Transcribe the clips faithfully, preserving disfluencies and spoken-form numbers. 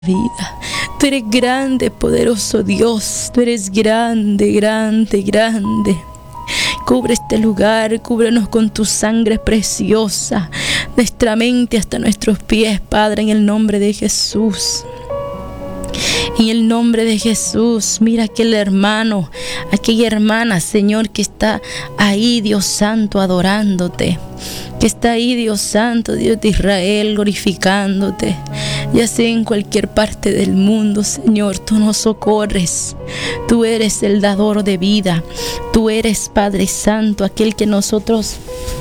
vida. Tú eres grande, poderoso Dios. Tú eres grande, grande, grande. Cubre este lugar, cúbrenos con tu sangre preciosa, nuestra mente hasta nuestros pies, Padre, en el nombre de Jesús. En el nombre de Jesús, mira aquel hermano, aquella hermana, Señor, que está ahí, Dios Santo, adorándote. Que está ahí, Dios Santo, Dios de Israel, glorificándote. Ya sea en cualquier parte del mundo, Señor, tú nos socorres. Tú eres el dador de vida. Tú eres, Padre Santo, aquel que nosotros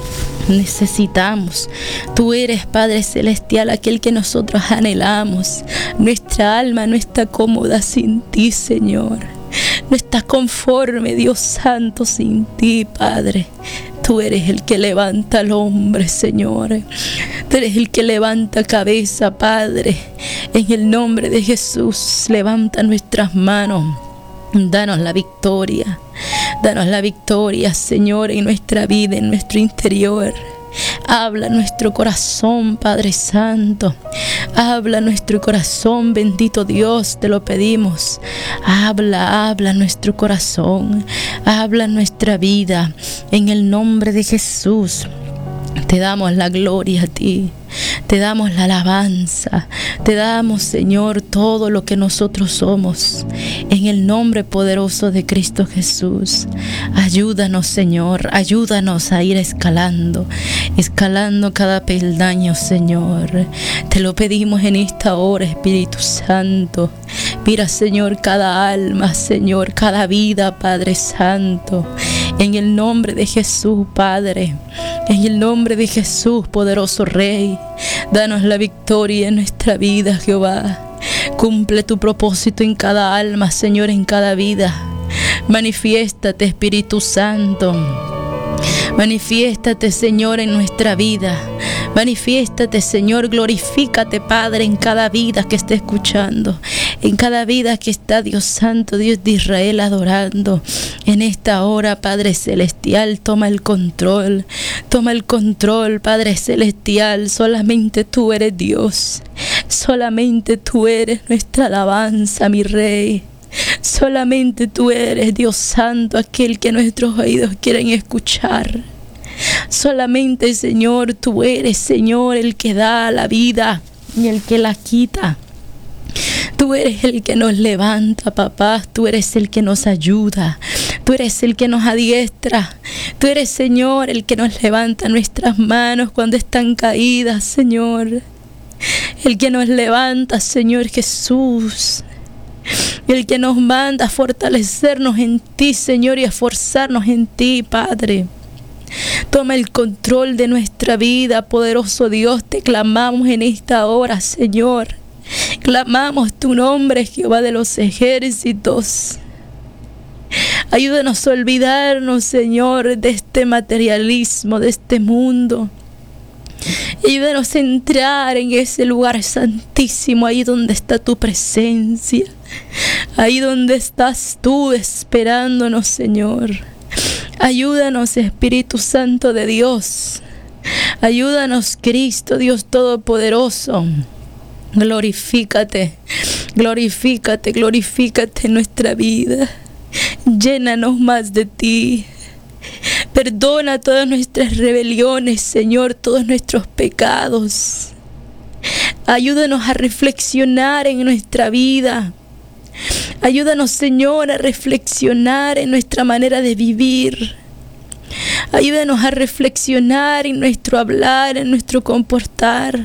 necesitamos. Tú eres, Padre Celestial, aquel que nosotros anhelamos. Nuestra alma no está cómoda sin ti, Señor. No está conforme, Dios Santo, sin ti, Padre. Tú eres el que levanta al hombre, Señor. Tú eres el que levanta cabeza, Padre. En el nombre de Jesús, levanta nuestras manos. Danos la victoria. Danos la victoria, Señor, en nuestra vida, en nuestro interior. Habla nuestro corazón, Padre Santo. Habla nuestro corazón, bendito Dios, te lo pedimos. Habla, habla nuestro corazón. Habla nuestra vida. En el nombre de Jesús, te damos la gloria a ti. Te damos la alabanza. Te damos, Señor, todo lo que nosotros somos. En el nombre poderoso de Cristo Jesús. Ayúdanos, Señor. Ayúdanos a ir escalando. Escalando cada peldaño, Señor. Te lo pedimos en esta hora, Espíritu Santo. Mira, Señor, cada alma, Señor, cada vida, Padre Santo. En el nombre de Jesús, Padre. En el nombre de Jesús, poderoso Rey. Danos la victoria en nuestra vida, Jehová. Cumple tu propósito en cada alma, Señor, en cada vida. Manifiéstate, Espíritu Santo. Manifiéstate, Señor, en nuestra vida. Manifiéstate, Señor, glorifícate, Padre, en cada vida que esté escuchando, en cada vida que está, Dios Santo, Dios de Israel, adorando. En esta hora, Padre Celestial, toma el control, toma el control, Padre Celestial. Solamente tú eres Dios, solamente tú eres nuestra alabanza, mi Rey. Solamente tú eres, Dios Santo, aquel que nuestros oídos quieren escuchar. Solamente, Señor, tú eres, Señor, el que da la vida y el que la quita. Tú eres el que nos levanta, papá. Tú eres el que nos ayuda. Tú eres el que nos adiestra. Tú eres, Señor, el que nos levanta nuestras manos cuando están caídas, Señor. El que nos levanta, Señor Jesús. El que nos manda a fortalecernos en ti, Señor, y a esforzarnos en ti, Padre. Toma el control de nuestra vida, poderoso Dios. Te clamamos en esta hora, Señor. Clamamos tu nombre, Jehová de los ejércitos. Ayúdanos a olvidarnos, Señor, de este materialismo, de este mundo. Ayúdanos a entrar en ese lugar santísimo, ahí donde está tu presencia. Ahí donde estás tú esperándonos, Señor. Ayúdanos, Espíritu Santo de Dios. Ayúdanos, Cristo, Dios Todopoderoso. Glorifícate, glorifícate, glorifícate en nuestra vida. Llénanos más de ti. Perdona todas nuestras rebeliones, Señor, todos nuestros pecados. Ayúdanos a reflexionar en nuestra vida. Ayúdanos, Señor, a reflexionar en nuestra manera de vivir. Ayúdanos a reflexionar en nuestro hablar, en nuestro comportar.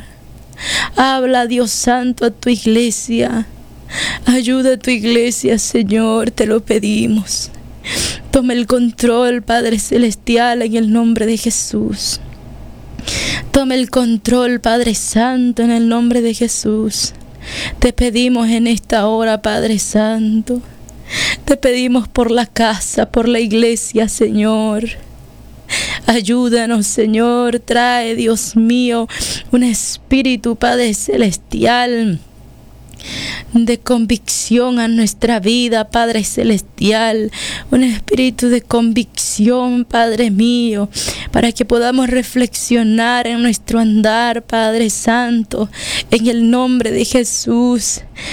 Habla, Dios Santo, a tu iglesia. Ayuda a tu iglesia, Señor, te lo pedimos. Toma el control, Padre Celestial, en el nombre de Jesús. Toma el control, Padre Santo, en el nombre de Jesús. Te pedimos en esta hora, Padre Santo. Te pedimos por la casa, por la iglesia, Señor. Ayúdanos, Señor. Trae, Dios mío, un espíritu, Padre Celestial, de convicción a nuestra vida, Padre Celestial. Un espíritu de convicción, Padre mío, para que podamos reflexionar en nuestro andar, Padre Santo, en el nombre de Jesús.